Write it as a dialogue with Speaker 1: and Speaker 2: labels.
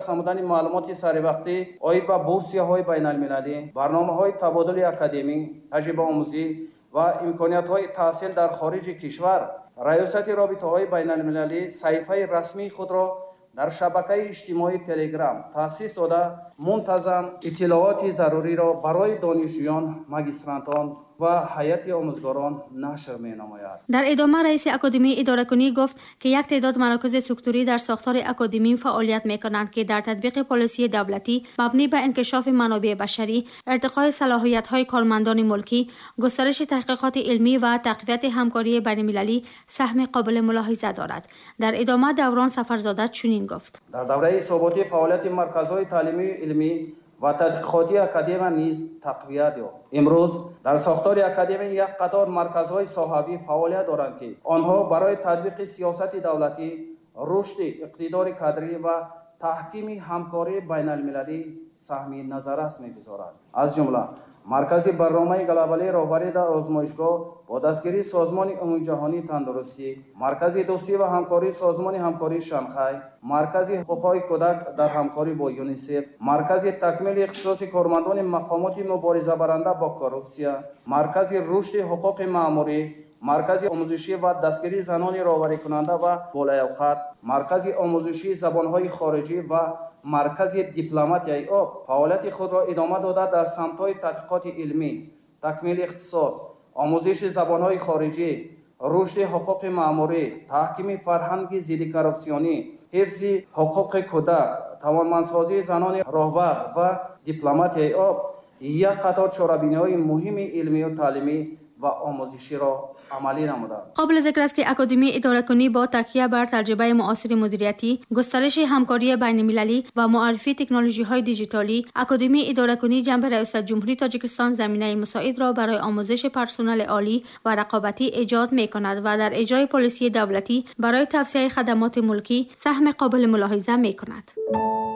Speaker 1: دست نمودن معلومات سریع آید به بورسیه‌های بین‌المللی، برنامه‌های تبادل اکادمی، تجربه آموزی و امکانات‌های تحصیل در خارج کشور. ریاست رابطه‌های بین‌المللی صفحه رسمی خود را در شبکه اجتماعی تلگرام تأسیس داده منتظم اطلاعات ضروری را برای دانشجویان، ماگسترانتان و هیئت آموزگاران نشر می‌نماید.
Speaker 2: در ادامه رئیس اکادمی اداره‌کنی گفت که یک تعداد مراکز سکتوری در ساختار اکادمی فعالیت می‌کنند که در تطبیق پالیسی دولتی مبنی به انکشاف منابع بشری، ارتقای صلاحیت‌های کارمندان ملکی، گسترش تحقیقات علمی و تقویت همکاری بین‌المللی سهم قابل ملاحظه دارد. در ادامه دوران سفرزاده چنین گفت:
Speaker 1: در دوره ثباتی فعالیت مرکزهای تعلیمی علمی و تحقیقاتی اکادمی نیز تقویت یافت. امروز در ساختار اکادمی یک قطار مرکزهای صاحبی فعالیت دارند که آنها برای تطبیق سیاست دولتی، رشد اقتدار کادری و تحکیم همکاری بین‌المللی سهم نظررس می‌گذارند. از جمله مرکز برنامه گلوبالی راهبری در آزمایشگاه با دستگیری سازمان عمومی جهانی تندرستی، مرکز دوستی و همکاری سازمان همکاری شانگهای، مرکز حقوق کودک در همکاری با یونیسف، مرکز تکمیل اختصاص کارمندان مقامات مبارزه برنده با کورپسیا، مرکز رشد حقوق ماموری، مرکز آموزشی و دستگیری زنان راهبری کننده و بالایوقت، مرکز آموزشی زبانهای خارجی و مرکز دیپلمات آب فعالیت خود را ادامه داده در سمت‌های تحقیقات علمی، تکمیل اختصاص، آموزش زبانهای خارجی، رشد حقوق ماموری، تحکیم فرهنگ ضد کورپسیونی، حفظ حقوق کودک، توانمندسازی زنان راهبر و دیپلمات آب یک قطار چاره‌بینی‌های مهم علمی و تعلیمی و آموزشی را عملی نمودند.
Speaker 2: قابل ذکر است که اکادمی اداره‌کنی با تکیه بر تجربه معاصر مدیریتی، گسترش همکاری بین‌المللی و معرفی تکنولوژی‌های دیجیتالی، اکادمی اداره‌کنی جنب ریاست جمهوری تاجیکستان زمینه مساعد را برای آموزش پرسنل عالی و رقابتی ایجاد می‌کند و در اجرای پالیسی دولتی برای توسعه خدمات ملکی سهم قابل ملاحظه می‌کند.